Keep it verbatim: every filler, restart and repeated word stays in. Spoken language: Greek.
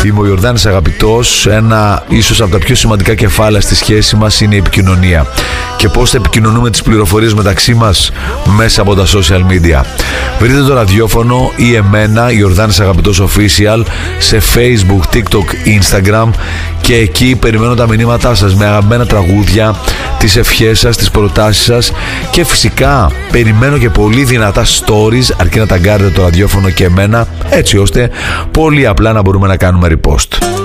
Είμαι ο Ιορδάνης Αγαπητός. Ένα ίσως από τα πιο σημαντικά κεφάλαια στη σχέση μας είναι η επικοινωνία. Και πώς θα επικοινωνούμε τις πληροφορίες μεταξύ μας? Μέσα από τα social media. Βρείτε το ραδιόφωνο ή εμένα, Ιορδάνης Αγαπητός Official, σε Facebook, TikTok, Instagram, και εκεί περιμένω τα μηνύματά σας με αγαπημένα τραγούδια, τις ευχές σας, τις προτάσεις σας, και φυσικά περιμένω και πολύ δυνατά stories, αρκεί να ταγκάρετε το ραδιόφωνο και εμένα, έτσι ώστε πολύ απλά να μπορούμε να κάνουμε repost.